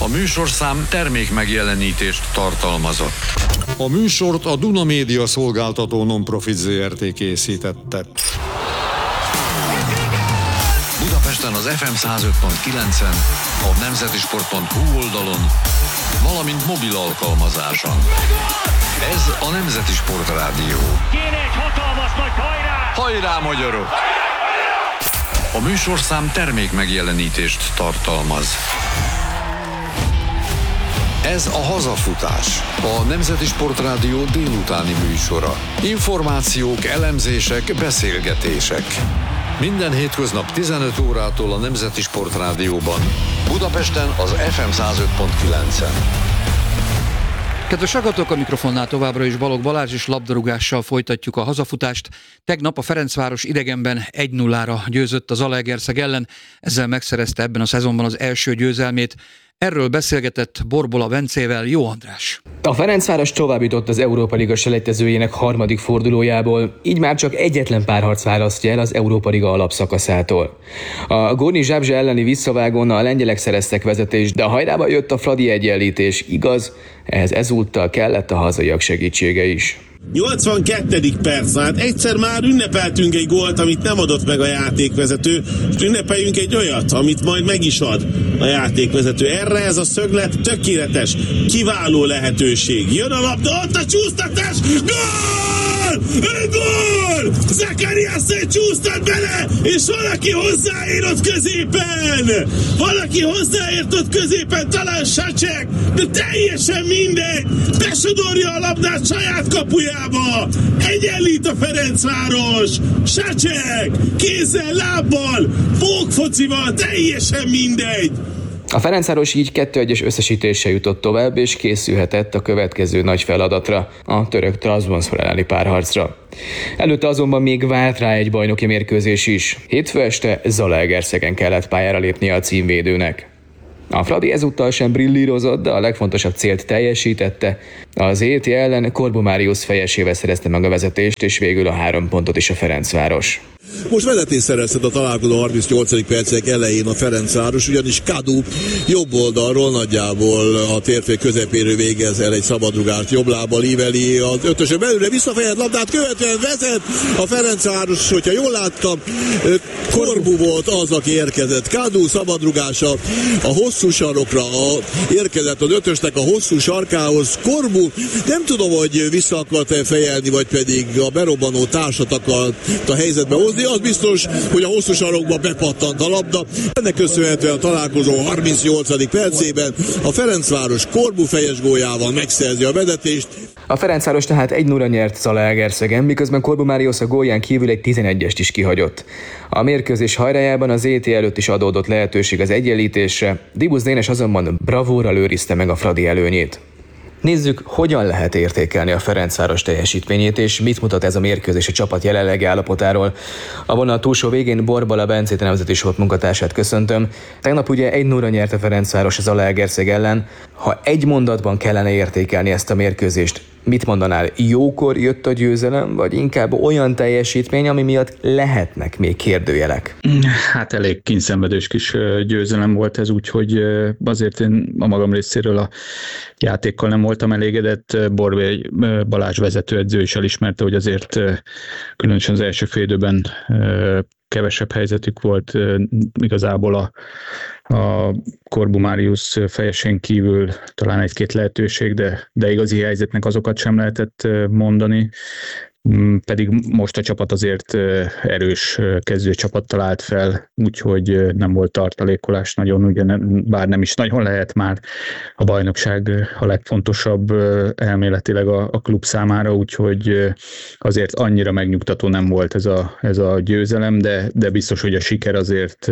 A műsorszám termék megjelenítést tartalmazott. A műsort a Duna Média Szolgáltató Non-Profit Zrt. Készítette. Budapesten az FM 105.9-en, a nemzetisport.hu oldalon, valamint mobil alkalmazáson. Ez a Nemzeti Sport Rádió. Kéne egy hatalmas nagy hajrá! Hajrá, magyarok! A műsorszám termék megjelenítést tartalmaz. Ez a Hazafutás, a Nemzeti Sport Rádió délutáni műsora. Információk, elemzések, beszélgetések. Minden hétköznap 15 órától a Nemzeti Sport Rádióban. Budapesten az FM 105.9-en. Kedves hallgatók, a mikrofonnál továbbra is Balogh Balázs, és labdarúgással folytatjuk a hazafutást. Tegnap a Ferencváros idegenben 1-0-ra győzött az Zalaegerszeg ellen, ezzel megszerezte ebben a szezonban az első győzelmét. Erről beszélgetett Borbola Bencével Jó András. A Ferencváros tovább jutott az Európa Liga selejtezőjének harmadik fordulójából, így már csak egyetlen párharc választja el az Európa Liga alapszakaszától. A Gornyi Zabrze elleni visszavágón a lengyelek szereztek vezetést, de a hajrába jött a fradi egyenlítés, igaz, ehhez ezúttal kellett a hazaiak segítsége is. 82. perc, hát egyszer már ünnepeltünk egy gólt, amit nem adott meg a játékvezető, és ünnepeljünk egy olyat, amit majd meg is ad a játékvezető. Erre ez a szöglet tökéletes, kiváló lehetőség. Jön a labda, ott a csúsztatás, gól! Gól! Zakariasszony csúsztat bele, és valaki hozzáért ott középen! Valaki hozzáért ott középen, talán Sacek, de teljesen mindegy! Besodorja a labdát saját kapujába! Egyenlít a Ferencváros! Sacek! Kézzel, lábbal, pókfocival, teljesen mindegy! A Ferencváros így 2-1-es összesítéssel jutott tovább, és készülhetett a következő nagy feladatra, a török Trabzonspor elleni párharcra. Előtte azonban még várt rá egy bajnoki mérkőzés is. Hétfő este Zalaegerszegen kellett pályára lépnie a címvédőnek. A fradi ezúttal sem brillírozott, de a legfontosabb célt teljesítette. Az ET ellen Korbu Máriusz fejesével szerezte meg a vezetést, és végül a 3 pontot is a Ferencváros. Most vezetést szerezhet a találkozó 38. percek elején a Ferencváros, ugyanis Kadu jobb oldalról nagyjából a térfél közepéről végez el egy szabadrugást, jobb lábbal íveli az ötösön belőle, visszafejed labdát, követően vezet a Ferencváros, hogyha jól láttam, Korbu volt az, aki érkezett. Kadu szabadrugása a hosszú sarokra, érkezett az ötösnek a hosszú sarkához. Korbu nem tudom, hogy vissza akart fejelni, vagy pedig a berobbanó társat akart a helyzetbe hozni. Az biztos, hogy a hosszú sarokba bepattant a labda. Ennek köszönhetően a találkozó 38. percében a Ferencváros Korbu fejes góljával megszerzi a vezetést. A Ferencváros tehát 1-0-ra nyert Zalaegerszegen, miközben Korbu Máriusz a gólján kívül egy 11-est is kihagyott. A mérkőzés hajrájában az ET előtt is adódott lehetőség az egyenlítésre, Dibusz Dénes azonban bravúrral őrizte meg a fradi előnyét. Nézzük, hogyan lehet értékelni a Ferencváros teljesítményét, és mit mutat ez a mérkőzés a csapat jelenlegi állapotáról. A vonal túlsó végén Borbola Bencét, a Nemzeti Sport munkatársát köszöntöm. Tegnap ugye 1-0-ra nyert a Ferencváros az Zalaegerszeg ellen. Ha egy mondatban kellene értékelni ezt a mérkőzést, mit mondanál? Jókor jött a győzelem, vagy inkább olyan teljesítmény, ami miatt lehetnek még kérdőjelek? Hát elég kínszenvedős kis győzelem volt ez, úgyhogy azért én a magam részéről a játékkal nem voltam elégedett. Borbély Balázs vezetőedző is elismerte, hogy azért különösen az első fél időben kevesebb helyzetük volt, igazából a Korbu Máriusz fejesén kívül talán egy-két lehetőség, de igazi helyzetnek azokat sem lehetett mondani. Pedig most a csapat azért erős kezdőcsapattal állt fel, úgyhogy nem volt tartalékolás nagyon, ugye bár nem is nagyon lehet már. A bajnokság a legfontosabb elméletileg a klub számára, úgyhogy azért annyira megnyugtató nem volt ez a győzelem, de biztos, hogy a siker azért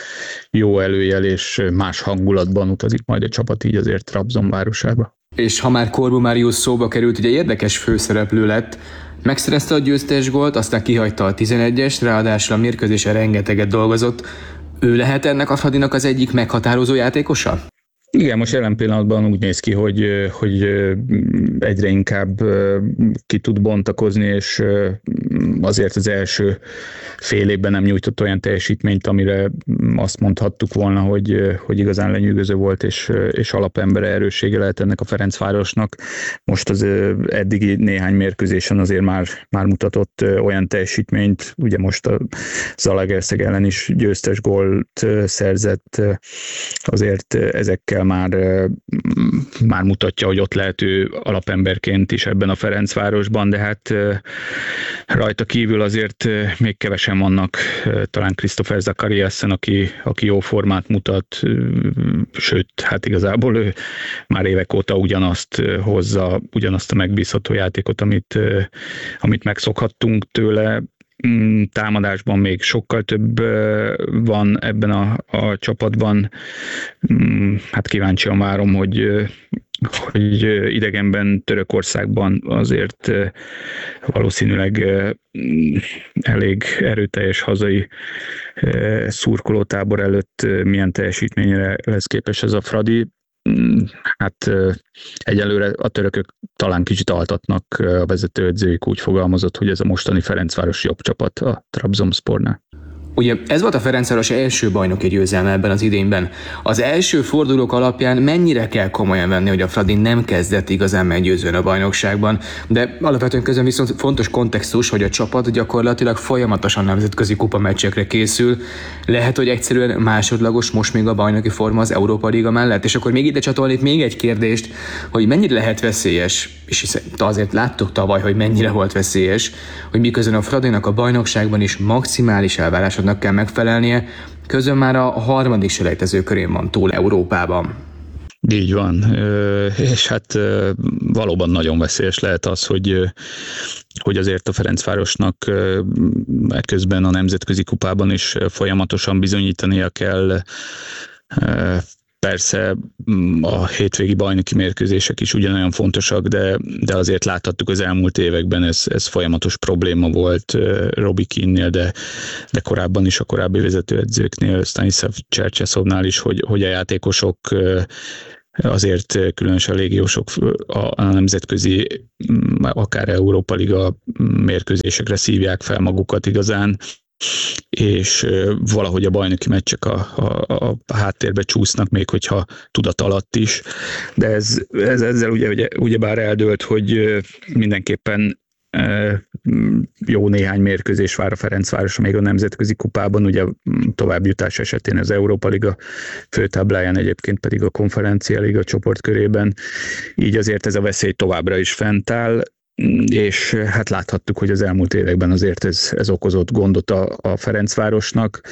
jó előjel, és más hangulatban utazik majd a csapat így azért Trabzon városába. És ha már Korbu Máriusz szóba került, ugye érdekes főszereplő lett, megszerezte a győztes gólt, aztán kihagyta a 11-est, ráadásul a mérkőzésen rengeteget dolgozott. Ő lehet ennek a fradinak az egyik meghatározó játékosa? Igen, most jelen pillanatban úgy néz ki, hogy egyre inkább ki tud bontakozni, és azért az első fél évben nem nyújtott olyan teljesítményt, amire azt mondhattuk volna, hogy igazán lenyűgöző volt, és alapembere erőssége lehet ennek a Ferencvárosnak. Most az eddigi néhány mérkőzésen azért már mutatott olyan teljesítményt, ugye most a Zalaegerszeg ellen is győztes gólt szerzett, azért ezekkel már mutatja, hogy ott lehet ő alapemberként is ebben a Ferencvárosban, de hát rajta kívül azért még kevesen vannak, talán Christopher Zachariasen, aki jó formát mutat, sőt, hát igazából ő már évek óta ugyanazt hozza, ugyanazt a megbízható játékot, amit megszokhattunk tőle. Támadásban még sokkal több van ebben a csapatban. Hát kíváncsian várom, hogy idegenben Törökországban azért valószínűleg elég erőteljes hazai szurkolótábor előtt milyen teljesítményre lesz képes ez a Fradi. Hát egyelőre a törökök talán kicsit altatnak, a vezetőedzőjük úgy fogalmazott, hogy ez a mostani Ferencváros jobb csapat a Trabzonspornál. Ugye ez volt a Ferencváros első bajnoki győzelme ebben az idényben. Az első fordulók alapján mennyire kell komolyan venni, hogy a Fradi nem kezdett igazán meggyőzően a bajnokságban, de alapvetően közben viszont fontos kontextus, hogy a csapat gyakorlatilag folyamatosan nemzetközi kupameccsekre készül. Lehet, hogy egyszerűen másodlagos most még a bajnoki forma az Európa Liga mellett, és akkor még ide csatolnék még egy kérdést, hogy mennyire lehet veszélyes, és hiszen azért láttuk tavaly, hogy mennyire volt veszélyes, hogy miközben a Fradinak a bajnokságban is maximális elvárásoknak kell megfelelnie, közben már a harmadik selejtező körén van túl Európában. Így van, és hát valóban nagyon veszélyes lehet az, hogy azért a Ferencvárosnak ekközben a nemzetközi kupában is folyamatosan bizonyítania kell. Persze a hétvégi bajnoki mérkőzések is ugyanolyan fontosak, de azért láthattuk az elmúlt években, ez folyamatos probléma volt Robbie Keane-nél, de korábban is a korábbi vezetőedzőknél, Stanislav Csercseszovnál is, hogy a játékosok azért különösen légiósok a nemzetközi, akár Európa Liga mérkőzésekre szívják fel magukat igazán, és valahogy a bajnoki meccsek a háttérbe csúsznak, még hogyha tudat alatt is, de ezzel ugyebár eldőlt, hogy mindenképpen jó néhány mérkőzés vár a Ferencvárosra még a nemzetközi kupában, ugye továbbjutás esetén az Európa Liga főtábláján, egyébként pedig a Konferencia Liga csoportkörében, így azért ez a veszély továbbra is fent áll, és hát láthattuk, hogy az elmúlt években azért ez okozott gondot a Ferencvárosnak.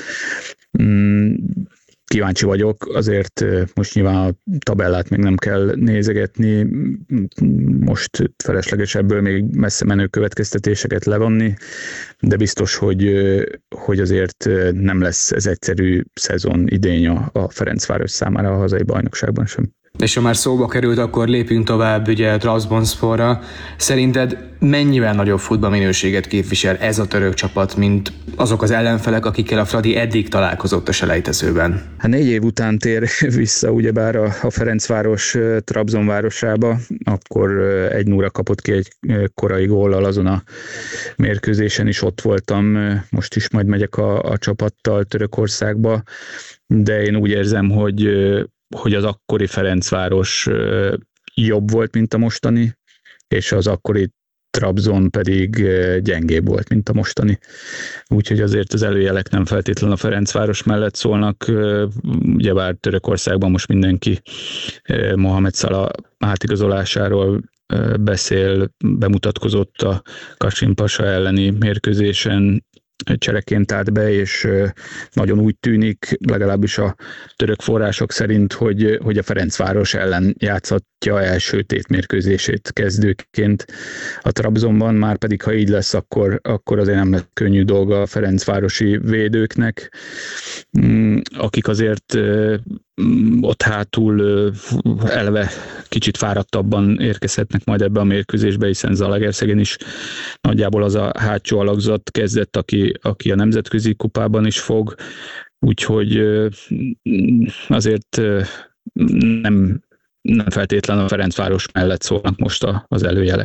Kíváncsi vagyok, azért most nyilván a tabellát még nem kell nézegetni, most felesleges ebből még messze menő következtetéseket levonni, de biztos, hogy azért nem lesz ez egyszerű szezon idény a Ferencváros számára a hazai bajnokságban sem. És ha már szóba került, akkor lépjünk tovább ugye Trabzonsporra. Szerinted mennyivel nagyobb futballminőséget képvisel ez a török csapat, mint azok az ellenfelek, akikkel a Fradi eddig találkozott a selejtezőben? Hát 4 év után tér vissza ugyebár a Ferencváros Trabzon városába, akkor 1-0-ra kapott ki egy korai góllal, azon a mérkőzésen is ott voltam, most is majd megyek a csapattal Törökországba, de én úgy érzem, hogy az akkori Ferencváros jobb volt, mint a mostani, és az akkori Trabzon pedig gyengébb volt, mint a mostani. Úgyhogy azért az előjelek nem feltétlenül a Ferencváros mellett szólnak. Ugyebár Törökországban most mindenki Mohamed Salah átigazolásáról beszél, bemutatkozott a Kasim-Pasa elleni mérkőzésen, csereként állt be, és nagyon úgy tűnik, legalábbis a török források szerint, hogy a Ferencváros ellen játszhatja első tétmérkőzését kezdőként a Trabzonban, már pedig ha így lesz, akkor azért nem lesz könnyű dolga a ferencvárosi védőknek, akik azért ott hátul eleve kicsit fáradtabban érkezhetnek majd ebbe a mérkőzésbe, hiszen Zalaegerszegen is nagyjából az a hátsó alakzat kezdett, aki a nemzetközi kupában is fog, úgyhogy azért nem feltétlenül a Ferencváros mellett szólnak most az előjelek.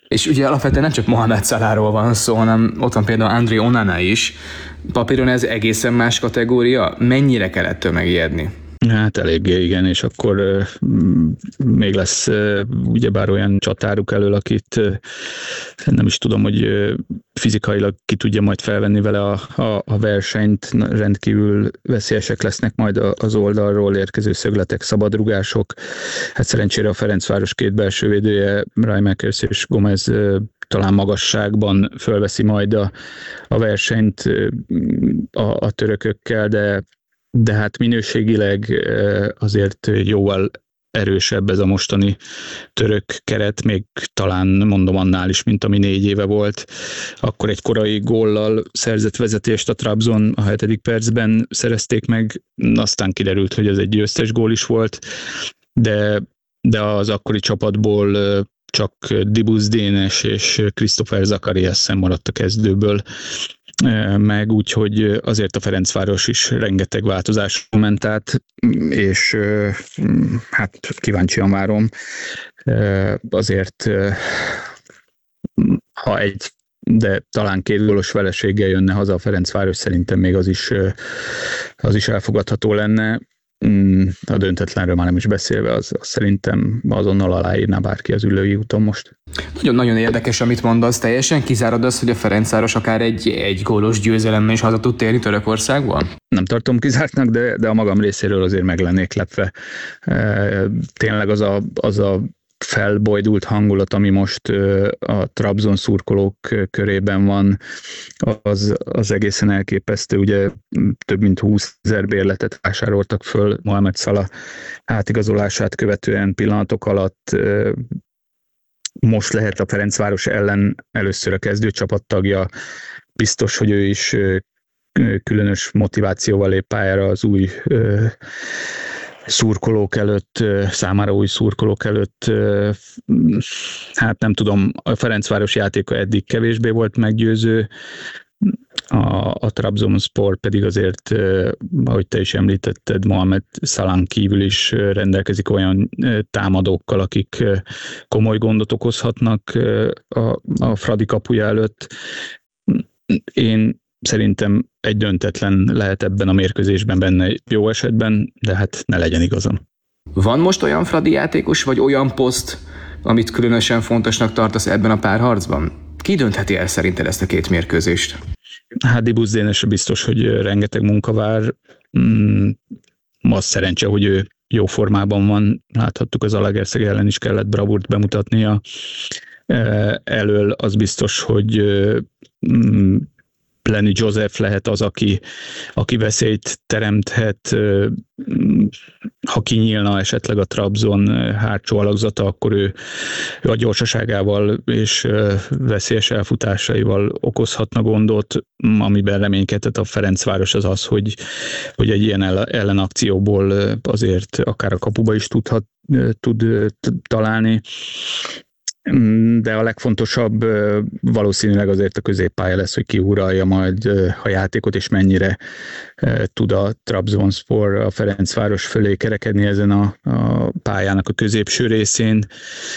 És ugye alapvetően nem csak Mohamed Salahról van szó, hanem ott van például André Onana is. Papíron ez egészen más kategória. Mennyire kellett megijedni? Hát eléggé, igen, és akkor még lesz ugyebár olyan csatáruk elől, akit nem is tudom, hogy fizikailag ki tudja majd felvenni vele a versenyt, rendkívül veszélyesek lesznek majd az oldalról érkező szögletek, szabadrugások. Hát szerencsére a Ferencváros két belső védője, Reimekers és Gomez talán magasságban fölveszi majd a versenyt a törökökkel, de hát minőségileg azért jóval erősebb ez a mostani török keret, még talán mondom annál is, mint ami 4 éve volt. Akkor egy korai góllal szerzett vezetést a Trabzon a 7. percben szerezték meg, aztán kiderült, hogy ez egy győztes gól is volt, de az akkori csapatból csak Dibus Dénes és Christopher Zakariassen maradt a kezdőből meg, úgyhogy azért a Ferencváros is rengeteg változás ment át, és hát kíváncsian várom. Azért ha de talán 2 gólos vereséggel jönne haza a Ferencváros, szerintem még az is elfogadható lenne. A döntetlenről már nem is beszélve, az szerintem azonnal aláírná bárki az ülői úton most. Nagyon érdekes, amit mondasz. Teljesen kizárod azt, hogy a Ferencváros akár egy gólos győzelemmel is haza tud térni Törökországban? Nem tartom kizártnak, de a magam részéről azért meg lennék lepve. Tényleg az a felbojdult hangulat, ami most a Trabzon szurkolók körében van, az egészen elképesztő. Ugye több mint 20 000 bérletet vásároltak föl Mohamed Salah átigazolását követően pillanatok alatt. Most lehet a Ferencváros ellen először a kezdőcsapattagja. Biztos, hogy ő is különös motivációval lép pályára az új szurkolók előtt, számára új szurkolók előtt. Hát nem tudom, a Ferencváros játéka eddig kevésbé volt meggyőző, a Trabzonspor pedig azért, ahogy te is említetted, Mohamed Salahn kívül is rendelkezik olyan támadókkal, akik komoly gondot okozhatnak a Fradi kapuja előtt. Én szerintem egy döntetlen lehet ebben a mérkőzésben benne jó esetben, de hát ne legyen igazam. Van most olyan Fradi játékos, vagy olyan poszt, amit különösen fontosnak tartasz ebben a párharcban? Ki döntheti el szerinted ezt a 2 mérkőzést? Hát Dibus Dénesre biztos, hogy rengeteg munka vár. Az szerencse, hogy ő jó formában van. Láthattuk, az Zalaegerszeg ellen is kellett bravúrt bemutatnia. Elől az biztos, hogy Lenny Joseph lehet az, aki veszélyt teremthet. Ha kinyílna esetleg a Trabzon hátsó alakzata, akkor ő a gyorsaságával és veszélyes elfutásaival okozhatna gondot, amiben reménykedett a Ferencváros az, hogy egy ilyen ellenakcióból azért akár a kapuba is tud találni. De a legfontosabb valószínűleg azért a középpálya lesz, hogy ki uralja majd a játékot, és mennyire tud a Trabzonspor a Ferencváros fölé kerekedni ezen a pályának a középső részén.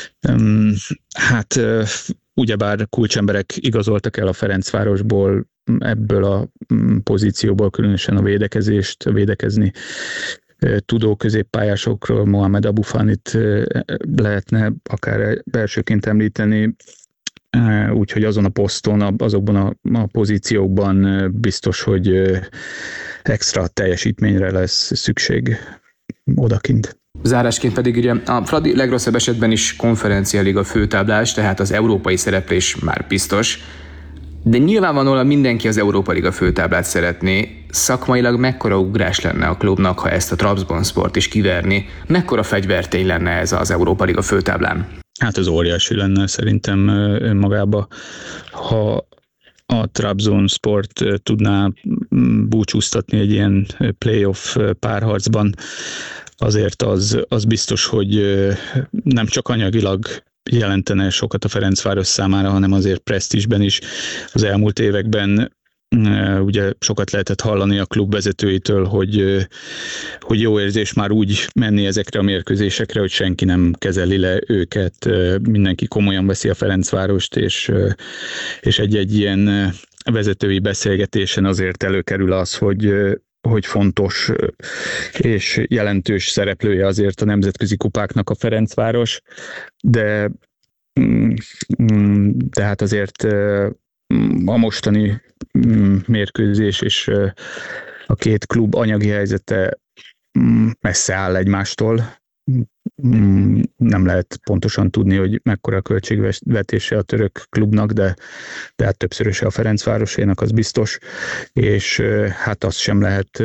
Hát ugyebár kulcsemberek igazoltak el a Ferencvárosból, ebből a pozícióból különösen a védekezni tudó középpályásokról Mohamed Aboufanit lehetne akár elsőként említeni, úgyhogy azon a poszton, azokban a pozíciókban biztos, hogy extra teljesítményre lesz szükség odakint. Zárásként pedig ugye a Fradi legrosszabb esetben is konferencialiga főtáblás, tehát az európai szereplés már biztos, de nyilvánvalóan mindenki az Európa Liga főtáblát szeretné. Szakmailag mekkora ugrás lenne a klubnak, ha ezt a Trabzonsport is kiverni? Mekkora fegyvertény lenne ez az Európa Liga főtáblán? Hát ez óriási lenne szerintem önmagában, ha a Trabzonsport tudná búcsúztatni egy ilyen playoff párharcban. Azért az biztos, hogy nem csak anyagilag jelentene sokat a Ferencváros számára, hanem azért presztízsben is. Az elmúlt években Ugye sokat lehetett hallani a klub vezetőitől, hogy jó érzés már úgy menni ezekre a mérkőzésekre, hogy senki nem kezeli le őket, mindenki komolyan veszi a Ferencvárost, és egy ilyen vezetői beszélgetésen azért előkerül az, hogy fontos és jelentős szereplője azért a nemzetközi kupáknak a Ferencváros, de tehát azért a mostani mérkőzés és a két klub anyagi helyzete messze áll egymástól. Nem lehet pontosan tudni, hogy mekkora költségvetése a török klubnak, de hát többszöröse a Ferencvárosénak, az biztos, és hát az sem lehet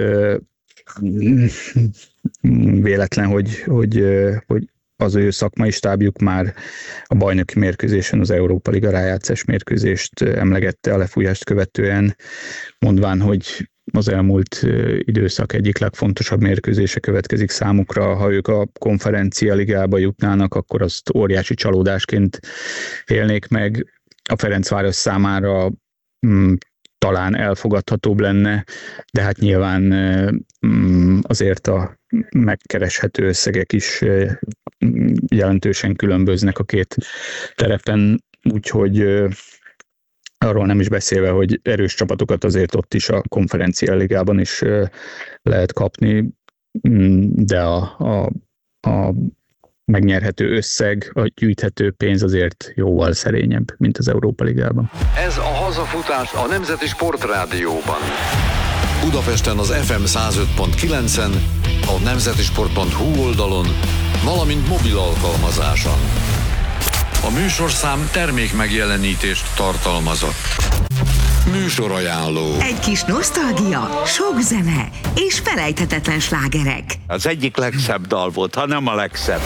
véletlen, hogy az ő szakmai stábjuk már a bajnoki mérkőzésen, az Európa Liga rájátszás mérkőzést emlegette a lefújást követően, mondván, hogy az elmúlt időszak egyik legfontosabb mérkőzése következik számukra. Ha ők a konferencia ligába jutnának, akkor azt óriási csalódásként élnék meg. A Ferencváros számára talán elfogadhatóbb lenne, de hát nyilván azért a megkereshető összegek is jelentősen különböznek a két terepen, úgyhogy arról nem is beszélve, hogy erős csapatokat azért ott is a konferencia ligában is lehet kapni, de a megnyerhető összeg, a gyűjthető pénz azért jóval szerényebb, mint az Európa Ligában. Ez a hazafutás a Nemzeti Sportrádióban. Budapesten az FM 105.9-en, a nemzetisport.hu oldalon, valamint mobil alkalmazáson. A műsorszám termék megjelenítést tartalmazott. Műsorajánló. Egy kis nosztalgia, sok zene és felejthetetlen slágerek. Az egyik legszebb dal volt, ha nem a legszebb.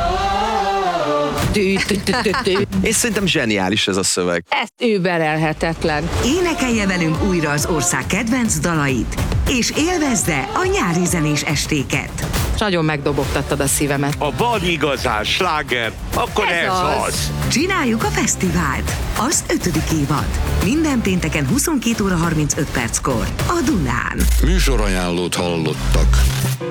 És szerintem zseniális ez a szöveg. Ez überelhetetlen. Énekelje velünk újra az ország kedvenc dalait, és élvezze a nyári zenés estéket. Nagyon megdobogtattad a szívemet. Ha van igazán sláger, akkor ez az. Csináljuk a fesztivált. Az 5. évad. Minden pénteken 22 óra 35 perckor. A Dunán. Műsorajánlót hallottak.